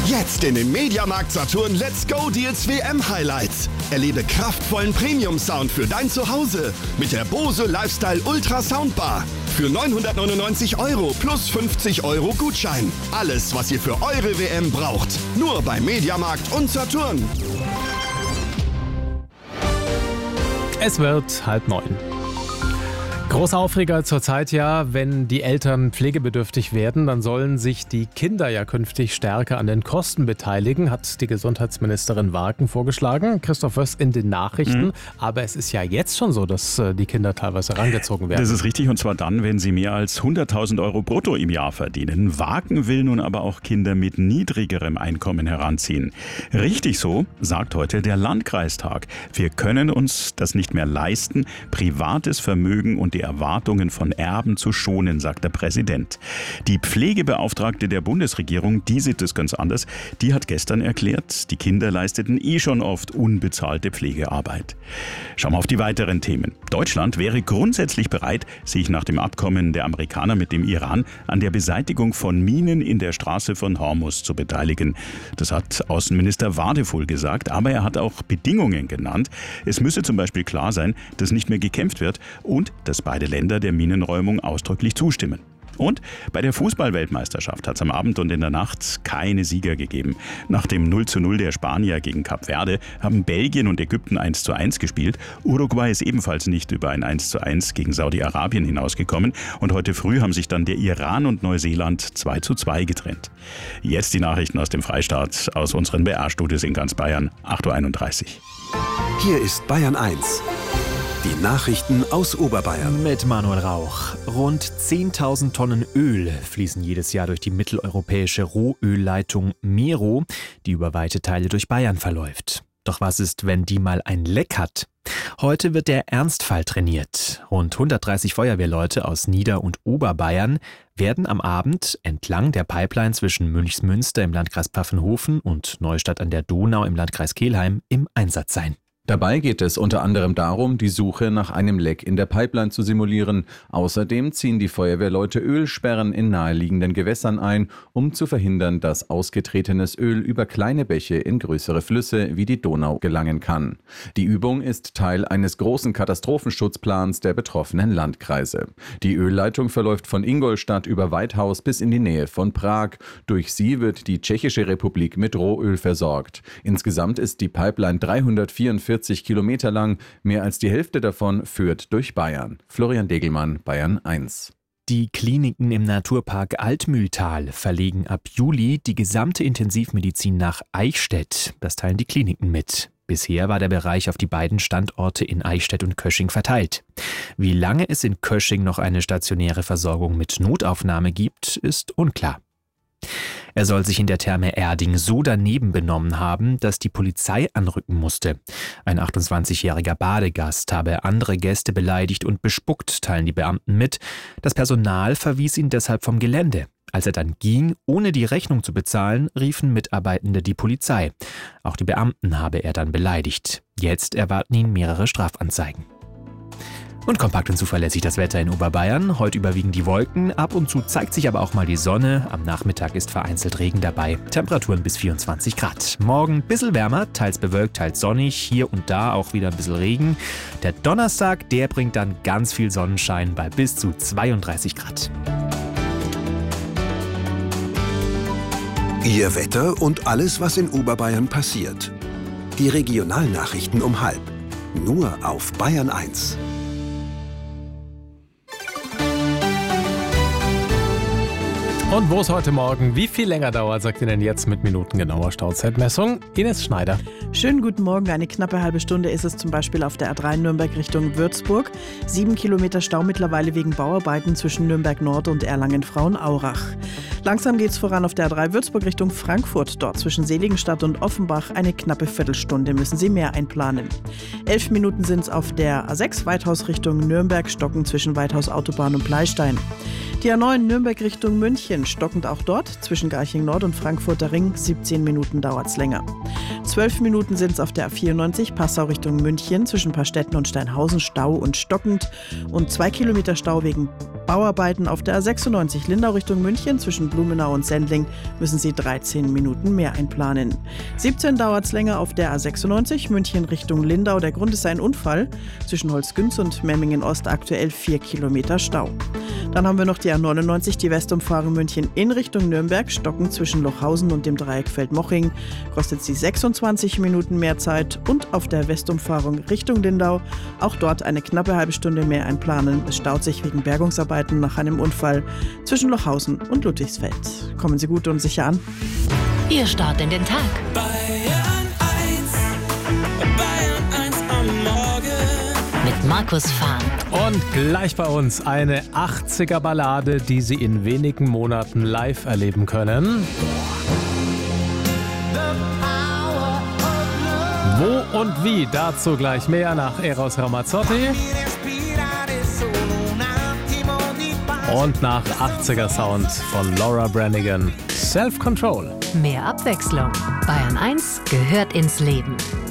Jetzt in den MediaMarkt Saturn Let's Go Deals WM Highlights. Erlebe kraftvollen Premium-Sound für dein Zuhause mit der Bose Lifestyle Ultra Soundbar. Für 999 € plus 50 € Gutschein. Alles, was ihr für eure WM braucht. Nur bei MediaMarkt und Saturn. Es wird 8:30. Großer Aufreger zurzeit ja, wenn die Eltern pflegebedürftig werden, dann sollen sich die Kinder ja künftig stärker an den Kosten beteiligen, hat die Gesundheitsministerin Warken vorgeschlagen. Christoph Wöss in den Nachrichten. Aber es ist ja jetzt schon so, dass die Kinder teilweise herangezogen werden. Das ist richtig, und zwar dann, wenn sie mehr als 100.000 € brutto im Jahr verdienen. Warken will nun aber auch Kinder mit niedrigerem Einkommen heranziehen. Richtig so, sagt heute der Landkreistag. Wir können uns das nicht mehr leisten, privates Vermögen und die Erwartungen von Erben zu schonen, sagt der Präsident. Die Pflegebeauftragte der Bundesregierung, die sieht es ganz anders. Die hat gestern erklärt, die Kinder leisteten schon oft unbezahlte Pflegearbeit. Schauen wir auf die weiteren Themen. Deutschland wäre grundsätzlich bereit, sich nach dem Abkommen der Amerikaner mit dem Iran an der Beseitigung von Minen in der Straße von Hormuz zu beteiligen. Das hat Außenminister Wadefuhl gesagt, aber er hat auch Bedingungen genannt. Es müsse zum Beispiel klar sein, dass nicht mehr gekämpft wird und dass beide Länder der Minenräumung ausdrücklich zustimmen. Und bei der Fußball-Weltmeisterschaft hat es am Abend und in der Nacht keine Sieger gegeben. Nach dem 0:0 der Spanier gegen Kap Verde haben Belgien und Ägypten 1:1 gespielt. Uruguay ist ebenfalls nicht über ein 1:1 gegen Saudi-Arabien hinausgekommen. Und heute früh haben sich dann der Iran und Neuseeland 2:2 getrennt. Jetzt die Nachrichten aus dem Freistaat, aus unseren BR-Studios in ganz Bayern, 8:31 Uhr. Hier ist Bayern 1. Die Nachrichten aus Oberbayern. Mit Manuel Rauch. Rund 10.000 Tonnen Öl fließen jedes Jahr durch die mitteleuropäische Rohölleitung Mero, die über weite Teile durch Bayern verläuft. Doch was ist, wenn die mal ein Leck hat? Heute wird der Ernstfall trainiert. Rund 130 Feuerwehrleute aus Nieder- und Oberbayern werden am Abend entlang der Pipeline zwischen Münchsmünster im Landkreis Pfaffenhofen und Neustadt an der Donau im Landkreis Kelheim im Einsatz sein. Dabei geht es unter anderem darum, die Suche nach einem Leck in der Pipeline zu simulieren. Außerdem ziehen die Feuerwehrleute Ölsperren in naheliegenden Gewässern ein, um zu verhindern, dass ausgetretenes Öl über kleine Bäche in größere Flüsse wie die Donau gelangen kann. Die Übung ist Teil eines großen Katastrophenschutzplans der betroffenen Landkreise. Die Ölleitung verläuft von Ingolstadt über Weithaus bis in die Nähe von Prag. Durch sie wird die Tschechische Republik mit Rohöl versorgt. Insgesamt ist die Pipeline 344 Kilometer lang, mehr als die Hälfte davon führt durch Bayern. Florian Degelmann, Bayern 1. Die Kliniken im Naturpark Altmühltal verlegen ab Juli die gesamte Intensivmedizin nach Eichstätt. Das teilen die Kliniken mit. Bisher war der Bereich auf die beiden Standorte in Eichstätt und Kösching verteilt. Wie lange es in Kösching noch eine stationäre Versorgung mit Notaufnahme gibt, ist unklar. Er soll sich in der Therme Erding so daneben benommen haben, dass die Polizei anrücken musste. Ein 28-jähriger Badegast habe andere Gäste beleidigt und bespuckt, teilen die Beamten mit. Das Personal verwies ihn deshalb vom Gelände. Als er dann ging, ohne die Rechnung zu bezahlen, riefen Mitarbeitende die Polizei. Auch die Beamten habe er dann beleidigt. Jetzt erwarten ihn mehrere Strafanzeigen. Und kompakt und zuverlässig das Wetter in Oberbayern. Heute überwiegen die Wolken, ab und zu zeigt sich aber auch mal die Sonne. Am Nachmittag ist vereinzelt Regen dabei. Temperaturen bis 24 Grad. Morgen ein bisschen wärmer, teils bewölkt, teils sonnig. Hier und da auch wieder ein bisschen Regen. Der Donnerstag, der bringt dann ganz viel Sonnenschein bei bis zu 32 Grad. Ihr Wetter und alles, was in Oberbayern passiert. Die Regionalnachrichten um 12:30. Nur auf Bayern 1. Und wo es heute Morgen wie viel länger dauert, sagt Ihnen jetzt mit minutengenauer Stauzeitmessung Ines Schneider. Schönen guten Morgen. Eine knappe halbe Stunde ist es zum Beispiel auf der A3 Nürnberg Richtung Würzburg. 7 Kilometer Stau mittlerweile wegen Bauarbeiten zwischen Nürnberg Nord und Erlangen-Frauenaurach. Langsam geht's voran auf der A3 Würzburg Richtung Frankfurt. Dort zwischen Seligenstadt und Offenbach eine knappe Viertelstunde. Müssen Sie mehr einplanen. 11 Minuten sind es auf der A6 Weithaus Richtung Nürnberg, stockend zwischen Weithaus Autobahn und Bleistein. Die A9 Nürnberg Richtung München, stockend auch dort, zwischen Garching Nord und Frankfurter Ring, 17 Minuten dauert's länger. 12 Minuten sind es auf der A94 Passau Richtung München, zwischen Paarstetten und Steinhausen, Stau und stockend. Und 2 Kilometer Stau wegen Bauarbeiten auf der A96 Lindau Richtung München zwischen Blumenau und Sendling müssen Sie 13 Minuten mehr einplanen. 17 dauert es länger auf der A96 München Richtung Lindau. Der Grund ist ein Unfall. Zwischen Holzgünz und Memmingen Ost aktuell 4 Kilometer Stau. Dann haben wir noch die A99, die Westumfahrung München in Richtung Nürnberg. Stocken zwischen Lochhausen und dem Dreieck Feldmoching kostet sie 26 Minuten mehr Zeit. Und auf der Westumfahrung Richtung Lindau auch dort eine knappe halbe Stunde mehr einplanen. Es staut sich wegen Bergungsarbeiten nach einem Unfall zwischen Lochhausen und Ludwigsfeld. Kommen Sie gut und sicher an. Ihr Start in den Tag. Bayern 1 am Morgen. Mit Markus Fahn. Und gleich bei uns eine 80er-Ballade, die Sie in wenigen Monaten live erleben können. Wo und wie, dazu gleich mehr nach Eros Ramazzotti. Und nach 80er-Sound von Laura Branigan. Self-Control. Mehr Abwechslung. Bayern 1 gehört ins Leben.